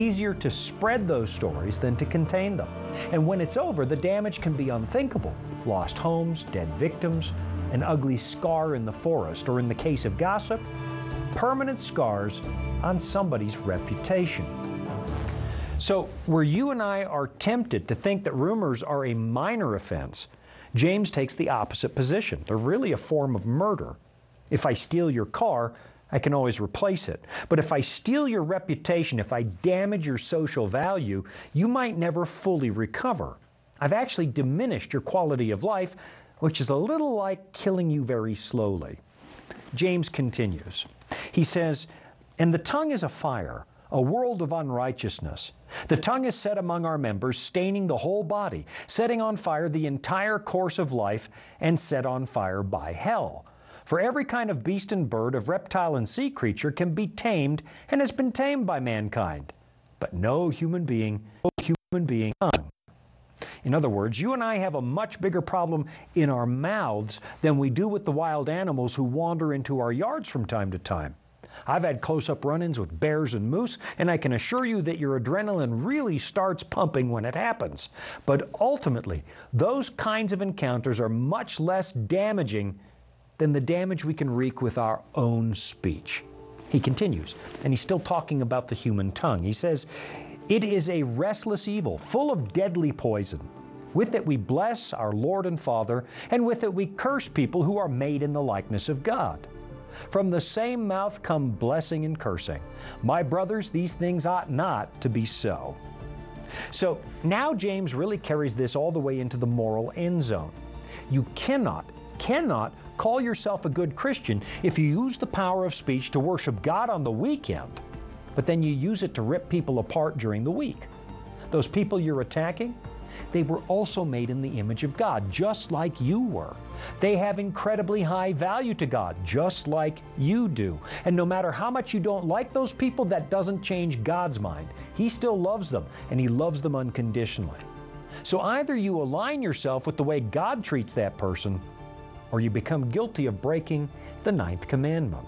easier to spread those stories than to contain them. And when it's over, the damage can be unthinkable. Lost homes, dead victims, an ugly scar in the forest, or in the case of gossip, permanent scars on somebody's reputation. So, where you and I are tempted to think that rumors are a minor offense, James takes the opposite position. They're really a form of murder. If I steal your car, I can always replace it. But if I steal your reputation, if I damage your social value, you might never fully recover. I've actually diminished your quality of life, which is a little like killing you very slowly. James continues. He says, "And the tongue is a fire, a world of unrighteousness. The tongue is set among our members, staining the whole body, setting on fire the entire course of life, and set on fire by hell. For every kind of beast and bird, of reptile and sea creature can be tamed and has been tamed by mankind. But no human being tongue." In other words, you and I have a much bigger problem in our mouths than we do with the wild animals who wander into our yards from time to time. I've had close-up run-ins with bears and moose, and I can assure you that your adrenaline really starts pumping when it happens. But ultimately, those kinds of encounters are much less damaging than the damage we can wreak with our own speech. He continues, and he's still talking about the human tongue. He says, "It is a restless evil, full of deadly poison. With it we bless our Lord and Father, and with it we curse people who are made in the likeness of God. From the same mouth come blessing and cursing. My brothers, these things ought not to be so." So now James really carries this all the way into the moral end zone. You cannot call yourself a good Christian if you use the power of speech to worship God on the weekend, but then you use it to rip people apart during the week. Those people you're attacking, they were also made in the image of God, just like you were. They have incredibly high value to God, just like you do. And no matter how much you don't like those people, that doesn't change God's mind. He still loves them, and He loves them unconditionally. So either you align yourself with the way God treats that person, or you become guilty of breaking the 9th commandment.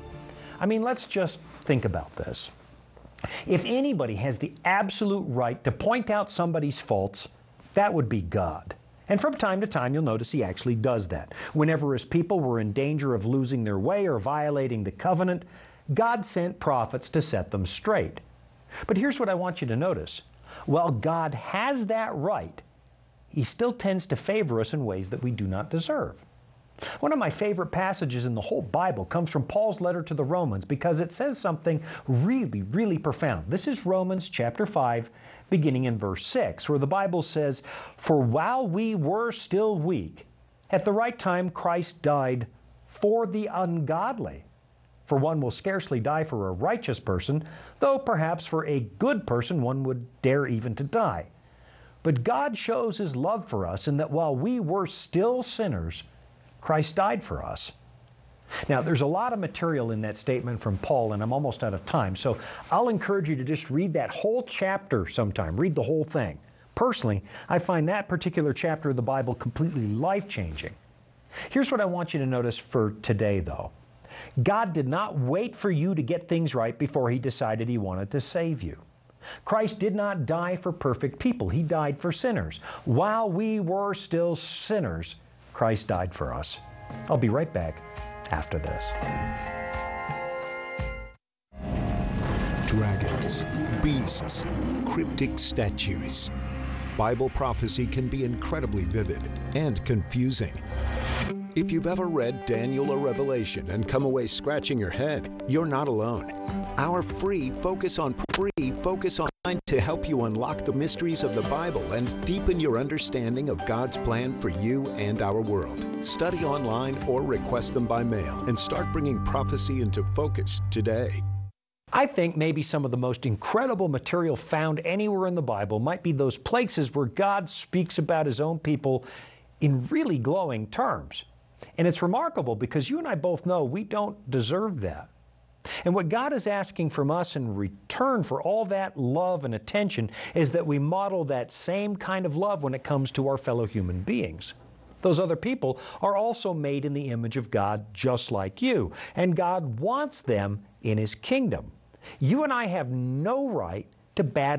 I mean, let's just think about this. If anybody has the absolute right to point out somebody's faults, that would be God. And from time to time, you'll notice He actually does that. Whenever His people were in danger of losing their way or violating the covenant, God sent prophets to set them straight. But here's what I want you to notice. While God has that right, He still tends to favor us in ways that we do not deserve. One of my favorite passages in the whole Bible comes from Paul's letter to the Romans because it says something really, really profound. This is Romans chapter 5, beginning in verse 6, where the Bible says, "For while we were still weak, at the right time Christ died for the ungodly. For one will scarcely die for a righteous person, though perhaps for a good person one would dare even to die. But God shows His love for us in that while we were still sinners, Christ died for us." Now, there's a lot of material in that statement from Paul, and I'm almost out of time, so I'll encourage you to just read that whole chapter sometime. Read the whole thing. Personally, I find that particular chapter of the Bible completely life-changing. Here's what I want you to notice for today, though. God did not wait for you to get things right before He decided He wanted to save you. Christ did not die for perfect people. He died for sinners. While we were still sinners, Christ died for us. I'll be right back after this. Dragons, beasts, cryptic statues. Bible prophecy can be incredibly vivid and confusing. If you've ever read Daniel or Revelation and come away scratching your head, you're not alone. Our free Focus on to help you unlock the mysteries of the Bible and deepen your understanding of God's plan for you and our world. Study online or request them by mail and start bringing prophecy into focus today. I think maybe some of the most incredible material found anywhere in the Bible might be those places where God speaks about His own people in really glowing terms. And it's remarkable because you and I both know we don't deserve that. And what God is asking from us in return for all that love and attention is that we model that same kind of love when it comes to our fellow human beings. Those other people are also made in the image of God just like you, and God wants them in His kingdom. You and I have no right to bad